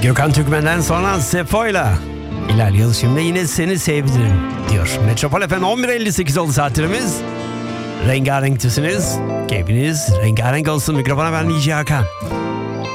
Gökhan Türkmen'den sonra Sefo'yla ilerliyoruz şimdi, yine seni sevdirim diyor. Metropol FM 11.58 oldu saatlerimiz. Rengarenk tüsünüz. Keyfiniz rengarenk olsun. Mikrofona ben DJ Hakan.